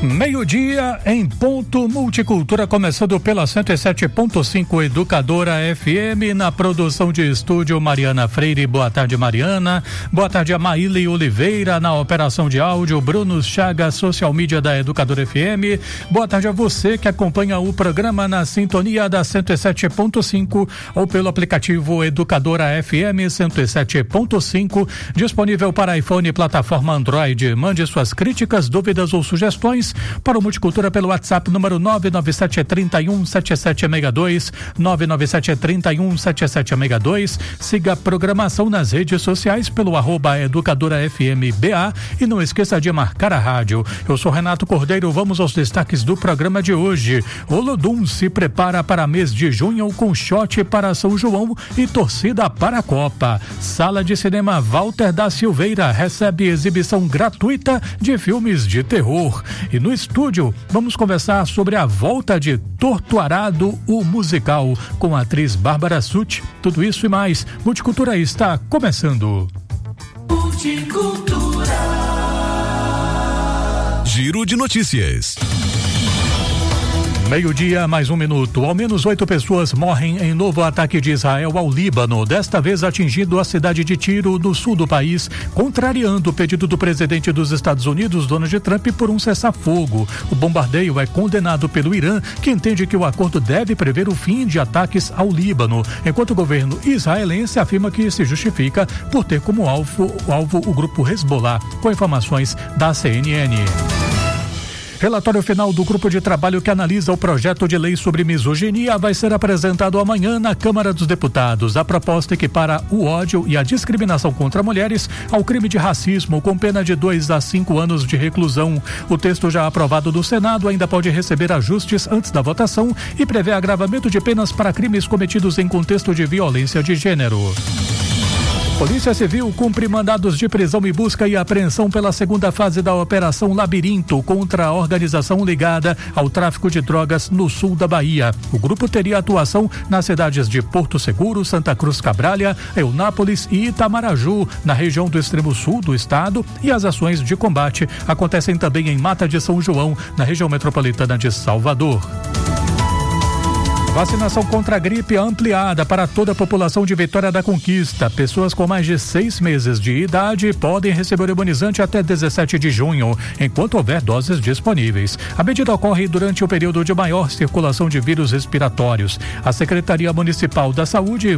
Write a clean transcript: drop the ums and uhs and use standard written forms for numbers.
Meio-dia em ponto, Multicultura começando pela 107.5 Educadora FM, na produção de estúdio Mariana Freire. Boa tarde, Mariana. Boa tarde a Maíli Oliveira, na operação de áudio, Bruno Chagas, social media da Educadora FM. Boa tarde a você que acompanha o programa na sintonia da 107.5 ou pelo aplicativo Educadora FM 107.5, disponível para iPhone e plataforma Android. Mande suas críticas, dúvidas ou sugestões para o Multicultura pelo WhatsApp número 997317762, 997317762. Siga a programação nas redes sociais pelo @EducadorFMBA e não esqueça de marcar a rádio. Eu sou Renato Cordeiro, vamos aos destaques do programa de hoje. Olodum se prepara para mês de junho com shot para São João e torcida para a Copa. Sala de cinema Walter da Silveira recebe exibição gratuita de filmes de terror. E no estúdio, vamos conversar sobre a volta de Torto Arado, o musical, com a atriz Bárbara Sutti. Tudo isso e mais. Multicultura está começando. Multicultura. Giro de notícias. Meio-dia, mais um minuto. Ao menos 8 pessoas morrem em novo ataque de Israel ao Líbano, desta vez atingindo a cidade de Tiro, no sul do país, contrariando o pedido do presidente dos Estados Unidos, Donald Trump, por um cessar-fogo. O bombardeio é condenado pelo Irã, que entende que o acordo deve prever o fim de ataques ao Líbano, enquanto o governo israelense afirma que se justifica por ter como alvo o grupo Hezbollah, com informações da CNN. Relatório final do grupo de trabalho que analisa o projeto de lei sobre misoginia vai ser apresentado amanhã na Câmara dos Deputados. A proposta equipara o ódio e a discriminação contra mulheres ao crime de racismo, com pena de 2 a 5 anos de reclusão. O texto já aprovado do Senado ainda pode receber ajustes antes da votação e prevê agravamento de penas para crimes cometidos em contexto de violência de gênero. Polícia Civil cumpre mandados de prisão e busca e apreensão pela segunda fase da Operação Labirinto contra a organização ligada ao tráfico de drogas no sul da Bahia. O grupo teria atuação nas cidades de Porto Seguro, Santa Cruz Cabrália, Eunápolis e Itamaraju, na região do extremo sul do estado, e as ações de combate acontecem também em Mata de São João, na região metropolitana de Salvador. Vacinação contra a gripe ampliada para toda a população de Vitória da Conquista. Pessoas com mais de 6 meses de idade podem receber o imunizante até 17 de junho, enquanto houver doses disponíveis. A medida ocorre durante o período de maior circulação de vírus respiratórios. A Secretaria Municipal da Saúde